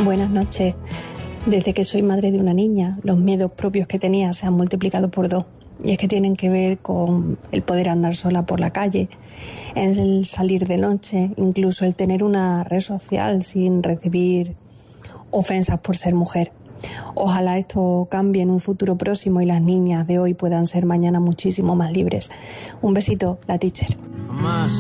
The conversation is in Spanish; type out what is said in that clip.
Buenas noches. Desde que soy madre de una niña, los miedos propios que tenía se han multiplicado por 2. Y es que tienen que ver con el poder andar sola por la calle, el salir de noche, incluso el tener una red social sin recibir ofensas por ser mujer. Ojalá esto cambie en un futuro próximo y las niñas de hoy puedan ser mañana muchísimo más libres. Un besito, la teacher.